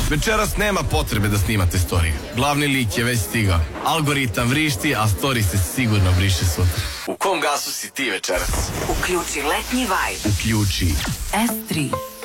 Večeras nema potrebe da snimate story. Glavni lik je već stigao. Algoritam vrišti, a story se sigurno briše sutra. U kom gasu si ti večeras? Uključi letnji vibe. Uključi S3.